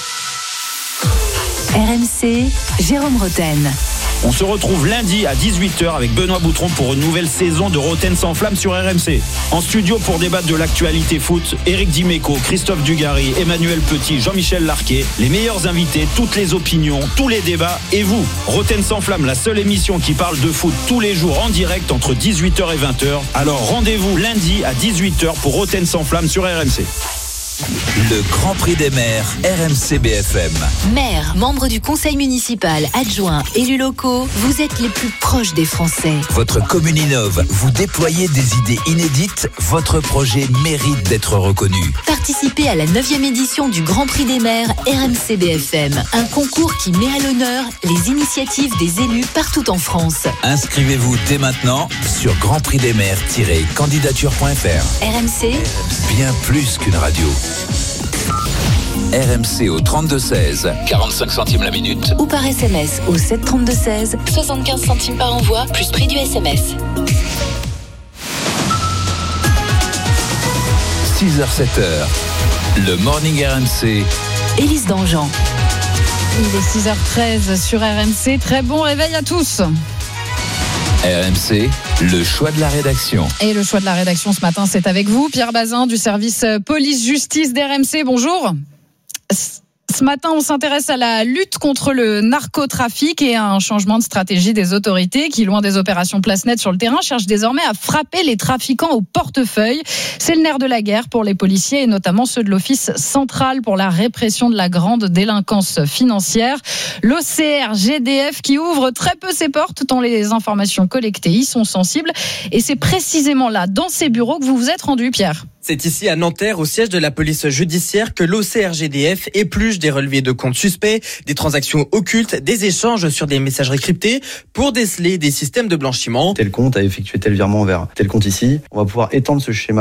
RMC, Jérôme Roten. On se retrouve lundi à 18h avec Benoît Boutron pour une nouvelle saison de Roten sans flamme sur RMC. En studio pour débattre de l'actualité foot, Éric Dimeco, Christophe Dugarry, Emmanuel Petit, Jean-Michel Larquet. Les meilleurs invités, toutes les opinions, tous les débats et vous. Roten sans flamme, la seule émission qui parle de foot tous les jours en direct entre 18h et 20h. Alors rendez-vous lundi à 18h pour Roten sans flamme sur RMC. Le Grand Prix des maires, RMC BFM. Maire, membre du conseil municipal, adjoint, élus locaux, vous êtes les plus proches des Français. Votre commune innove, vous déployez des idées inédites, votre projet mérite d'être reconnu. Participez à la 9e édition du Grand Prix des maires RMC BFM. Un concours qui met à l'honneur les initiatives des élus partout en France. Inscrivez-vous dès maintenant sur grandprixdesmaires-candidature.fr. RMC, bien plus qu'une radio. RMC au 32-16, 45 centimes la minute. Ou par SMS au 732-16, 75 centimes par envoi, plus prix du SMS. 6h-7h, le Morning RMC. Élise Dangean. Il est 6h13 sur RMC. Très bon réveil à tous. RMC, le choix de la rédaction. Et le choix de la rédaction ce matin, c'est avec vous, Pierre Bazin du service police-justice d'RMC. Bonjour. Ce matin, on s'intéresse à la lutte contre le narcotrafic et à un changement de stratégie des autorités qui, loin des opérations place nette sur le terrain, cherchent désormais à frapper les trafiquants au portefeuille. C'est le nerf de la guerre pour les policiers et notamment ceux de l'Office central pour la répression de la grande délinquance financière. L'OCR-GDF qui ouvre très peu ses portes tant les informations collectées y sont sensibles. Et c'est précisément là, dans ces bureaux, que vous vous êtes rendu, Pierre. C'est ici à Nanterre, au siège de la police judiciaire, que l'OCR-GDF épluche des relevés de comptes suspects, des transactions occultes, des échanges sur des messageries cryptées pour déceler des systèmes de blanchiment. Tel compte a effectué tel virement vers tel compte ici. On va pouvoir étendre ce schéma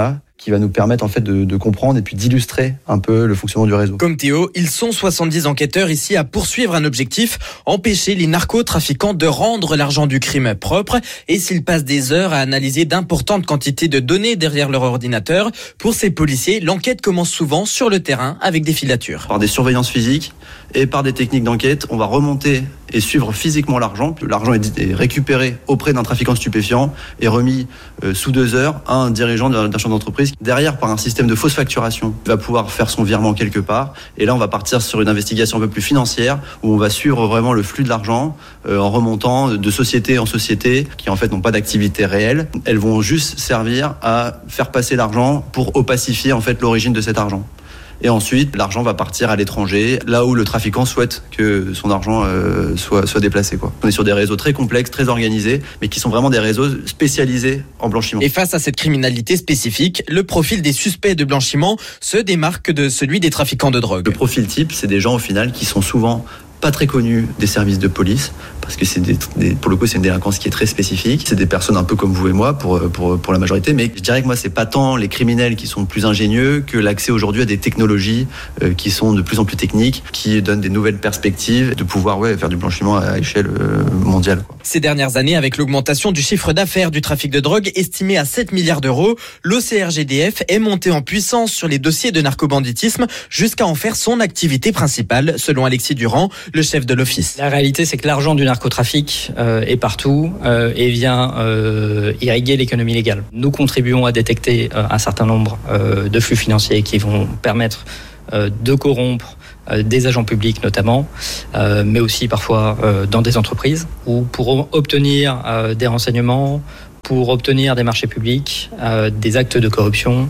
qui va nous permettre en fait de comprendre et puis d'illustrer un peu le fonctionnement du réseau. Comme Théo, ils sont 70 enquêteurs ici à poursuivre un objectif, empêcher les narcotrafiquants de rendre l'argent du crime propre. Et s'ils passent des heures à analyser d'importantes quantités de données derrière leur ordinateur, pour ces policiers, l'enquête commence souvent sur le terrain avec des filatures. Par des surveillances physiques et par des techniques d'enquête, on va remonter et suivre physiquement l'argent. L'argent est récupéré auprès d'un trafiquant stupéfiant et remis sous 2 heures à un dirigeant d'un champ d'entreprise. Derrière, par un système de fausse facturation, il va pouvoir faire son virement quelque part. Et là, on va partir sur une investigation un peu plus financière où on va suivre vraiment le flux de l'argent en remontant de société en société qui en fait n'ont pas d'activité réelle. Elles vont juste servir à faire passer l'argent pour opacifier en fait l'origine de cet argent. Et ensuite, l'argent va partir à l'étranger, là où le trafiquant souhaite que son argent soit déplacé, quoi. On est sur des réseaux très complexes, très organisés, mais qui sont vraiment des réseaux spécialisés en blanchiment. Et face à cette criminalité spécifique, le profil des suspects de blanchiment se démarque de celui des trafiquants de drogue. Le profil type, c'est des gens au final qui sont souvent pas très connus des services de police, parce que pour le coup c'est une délinquance qui est très spécifique. C'est des personnes un peu comme vous et moi pour la majorité, mais je dirais que moi c'est pas tant les criminels qui sont plus ingénieux que l'accès aujourd'hui à des technologies qui sont de plus en plus techniques, qui donnent des nouvelles perspectives de pouvoir faire du blanchiment à échelle mondiale, quoi. Ces dernières années, avec l'augmentation du chiffre d'affaires du trafic de drogue estimé à 7 milliards d'euros, l'OCRGDF est monté en puissance sur les dossiers de narcobanditisme jusqu'à en faire son activité principale, selon Alexis Durand, le chef de l'office. La réalité, c'est que l'argent du narcotrafic est partout et vient irriguer l'économie légale. Nous contribuons à détecter un certain nombre de flux financiers qui vont permettre de corrompre des agents publics notamment, mais aussi parfois dans des entreprises où pour obtenir des renseignements, pour obtenir des marchés publics, des actes de corruption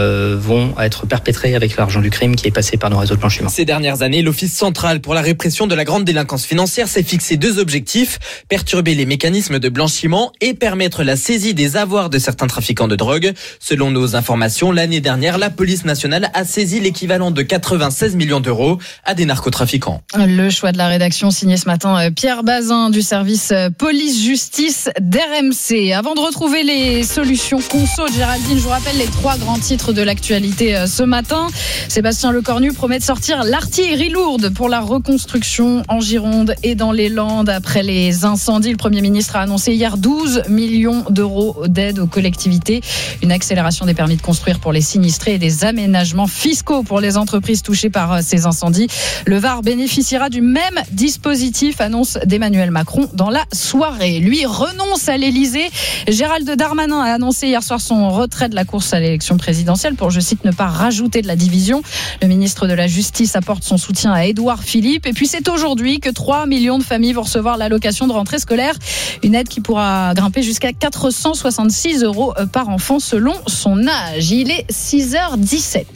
vont être perpétrés avec l'argent du crime qui est passé par nos réseaux de blanchiment. Ces dernières années, l'Office central pour la répression de la grande délinquance financière s'est fixé 2 objectifs, perturber les mécanismes de blanchiment et permettre la saisie des avoirs de certains trafiquants de drogue. Selon nos informations, l'année dernière, la police nationale a saisi l'équivalent de 96 millions d'euros à des narcotrafiquants. Le choix de la rédaction signé ce matin Pierre Bazin du service police-justice d'RMC. Avant de retrouver les solutions conso de Géraldine, je vous rappelle les 3 grands titres de l'actualité ce matin. Sébastien Lecornu promet de sortir l'artillerie lourde pour la reconstruction en Gironde et dans les Landes après les incendies. Le Premier ministre a annoncé hier 12 millions d'euros d'aide aux collectivités, une accélération des permis de construire pour les sinistrés et des aménagements fiscaux pour les entreprises touchées par ces incendies. Le Var bénéficiera du même dispositif, annonce d'Emmanuel Macron dans la soirée. Lui renonce à l'Elysée. Gérald Darmanin a annoncé hier soir son retrait de la course à l'élection présidentielle pour, je cite, ne pas rajouter de la division. Le ministre de la Justice apporte son soutien à Édouard Philippe. Et puis c'est aujourd'hui que 3 millions de familles vont recevoir l'allocation de rentrée scolaire. Une aide qui pourra grimper jusqu'à 466 € par enfant selon son âge. Il est 6h17.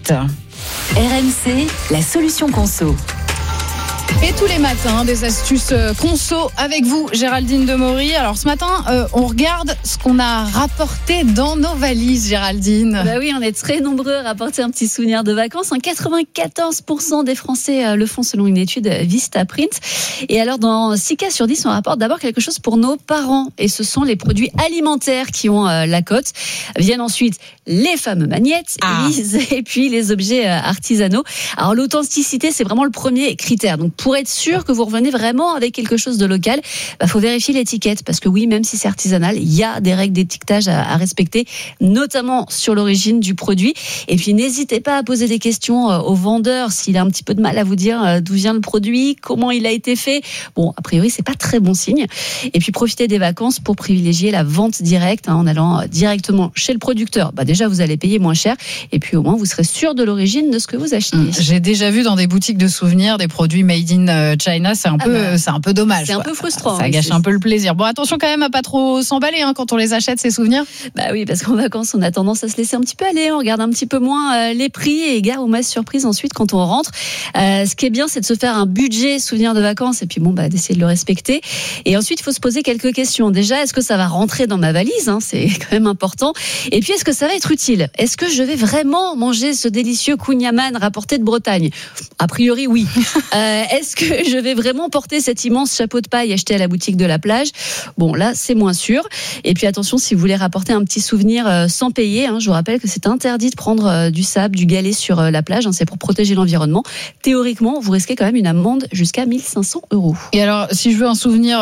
RMC, la solution conso. Et tous les matins, des astuces conso avec vous, Géraldine Demory. Alors ce matin, on regarde ce qu'on a rapporté dans nos valises, Géraldine. Bah oui, on est très nombreux à rapporter un petit souvenir de vacances. 94% des Français le font selon une étude Vistaprint. Et alors, dans 6 cas sur 10, on rapporte d'abord quelque chose pour nos parents. Et ce sont les produits alimentaires qui ont la cote. Viennent ensuite les fameux magnettes et puis les objets artisanaux. Alors l'authenticité, c'est vraiment le premier critère. Donc pour être sûr que vous revenez vraiment avec quelque chose de local, faut vérifier l'étiquette, parce que oui, même si c'est artisanal, il y a des règles d'étiquetage à respecter, notamment sur l'origine du produit. Et puis n'hésitez pas à poser des questions au vendeur s'il a un petit peu de mal à vous dire d'où vient le produit, comment il a été fait. Bon, a priori, c'est pas très bon signe. Et puis profitez des vacances pour privilégier la vente directe, en allant directement chez le producteur. Déjà, vous allez payer moins cher, et puis au moins vous serez sûr de l'origine de ce que vous achetez. J'ai déjà vu dans des boutiques de souvenirs des produits made in China, c'est un peu dommage. C'est un peu frustrant. Ça gâche un peu le plaisir. Bon, attention quand même à pas trop s'emballer quand on les achète, ces souvenirs. Oui, parce qu'en vacances, on a tendance à se laisser un petit peu aller, on regarde un petit peu moins les prix et gare aux masses surprises ensuite quand on rentre. Ce qui est bien, c'est de se faire un budget souvenir de vacances et puis d'essayer de le respecter. Et ensuite, il faut se poser quelques questions. Déjà, est-ce que ça va rentrer dans ma valise, c'est quand même important. Et puis, est-ce que ça va être utile? Est-ce que je vais vraiment manger ce délicieux kouign-amann rapporté de Bretagne? A priori, oui. Est-ce est-ce que je vais vraiment porter cet immense chapeau de paille acheté à la boutique de la plage? Bon, là, c'est moins sûr. Et puis attention, si vous voulez rapporter un petit souvenir sans payer, je vous rappelle que c'est interdit de prendre du sable, du galet sur la plage. C'est pour protéger l'environnement. Théoriquement, vous risquez quand même une amende jusqu'à 1 500 €. Et alors, si je veux un souvenir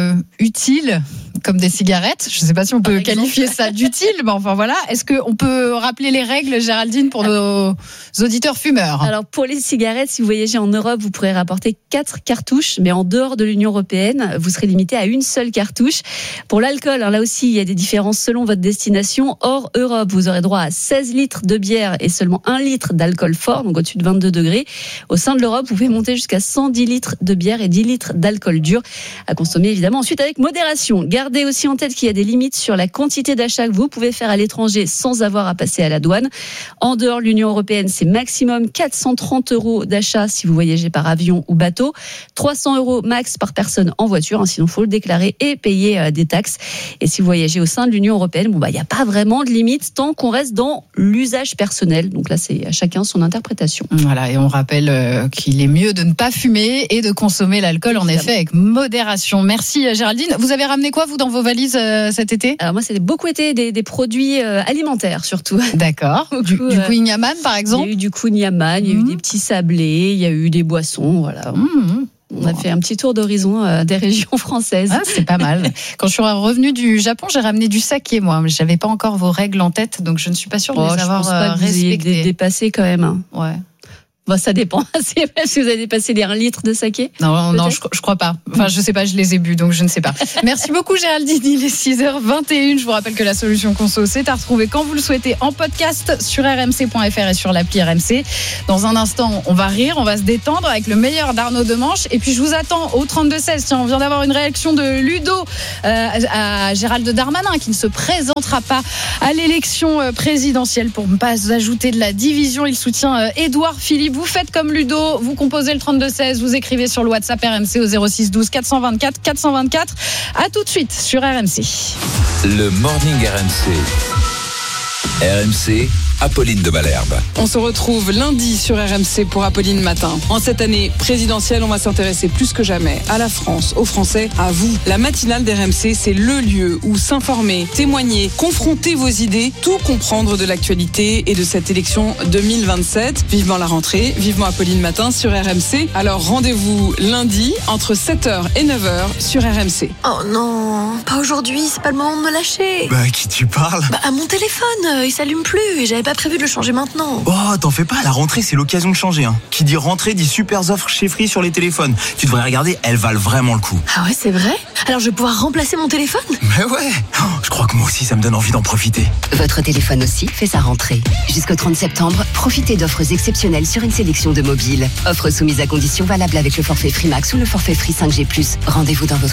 utile, comme des cigarettes, je ne sais pas si on peut qualifier ça d'utile, mais enfin voilà, est-ce qu'on peut rappeler les règles, Géraldine, pour nos auditeurs fumeurs? Alors, pour les cigarettes, si vous voyagez en Europe, vous pourrez rapporter 4 cartouches, mais en dehors de l'Union européenne, vous serez limité à une seule cartouche. Pour l'alcool, là aussi, il y a des différences selon votre destination. Hors Europe, vous aurez droit à 16 litres de bière et seulement 1 litre d'alcool fort, donc au-dessus de 22 degrés. Au sein de l'Europe, vous pouvez monter jusqu'à 110 litres de bière et 10 litres d'alcool dur, à consommer évidemment ensuite avec modération. Gardez aussi en tête qu'il y a des limites sur la quantité d'achat que vous pouvez faire à l'étranger sans avoir à passer à la douane. En dehors de l'Union européenne, c'est maximum 430 € d'achat si vous voyagez par avion ou bateau, 300 € max par personne en voiture, sinon il faut le déclarer et payer des taxes. Et si vous voyagez au sein de l'Union européenne, il n'y a pas vraiment de limite tant qu'on reste dans l'usage personnel. Donc là, c'est à chacun son interprétation. Voilà, et on rappelle qu'il est mieux de ne pas fumer et de consommer l'alcool, en effet, avec modération. Merci Géraldine. Vous avez ramené quoi, vous, dans vos valises cet été? Alors moi, c'est beaucoup été des produits alimentaires, surtout. D'accord. Du Queen Yaman, par exemple? Il y a eu du Queen Yaman, il y a eu des petits sablés, il y a eu des boissons, voilà. On a fait un petit tour d'horizon des régions françaises. Ah, c'est pas mal. Quand je suis revenue du Japon, j'ai ramené du saké, moi. Je n'avais pas encore vos règles en tête, donc je ne suis pas sûre de les avoir je pense pas que respectées. vous ayez dépassé quand même. Ouais. Bon, ça dépend. C'est pas si vous avez dépassé les 1 litre de saké. Non, je crois pas. Enfin, je sais pas, je les ai bu, donc je ne sais pas. Merci beaucoup, Géraldine. Il est 6h21. Je vous rappelle que la solution conso, c'est à retrouver quand vous le souhaitez en podcast sur rmc.fr et sur l'appli RMC. Dans un instant, on va rire, on va se détendre avec le meilleur d'Arnaud Demanche. Et puis, je vous attends au 32-16. Tiens, on vient d'avoir une réaction de Ludo à Gérald Darmanin, qui ne se présentera pas à l'élection présidentielle pour ne pas ajouter de la division. Il soutient Édouard Philippe. Vous faites comme Ludo, vous composez le 32-16, vous écrivez sur le WhatsApp RMC au 06 12 424 424. À tout de suite sur RMC. Le Morning RMC. RMC, Apolline de Malherbe. On se retrouve lundi sur RMC pour Apolline Matin. En cette année présidentielle, on va s'intéresser plus que jamais à la France, aux Français, à vous. La matinale d'RMC, c'est le lieu où s'informer, témoigner, confronter vos idées, tout comprendre de l'actualité et de cette élection 2027. Vivement la rentrée, vivement Apolline Matin sur RMC. Alors rendez-vous lundi entre 7h et 9h sur RMC. Oh non, pas aujourd'hui, c'est pas le moment de me lâcher. Bah, à qui tu parles? À mon téléphone, il s'allume plus et j'avais pas prévu de le changer maintenant. Oh, t'en fais pas, la rentrée c'est l'occasion de changer. Qui dit rentrée dit super offres chez Free sur les téléphones. Tu devrais regarder, elles valent vraiment le coup. Ah ouais, c'est vrai? Alors je vais pouvoir remplacer mon téléphone? Mais ouais, je crois que moi aussi ça me donne envie d'en profiter. Votre téléphone aussi fait sa rentrée. Jusqu'au 30 septembre, profitez d'offres exceptionnelles sur une sélection de mobiles. Offres soumises à conditions valables avec le forfait Free Max ou le forfait Free 5G+. Rendez-vous dans votre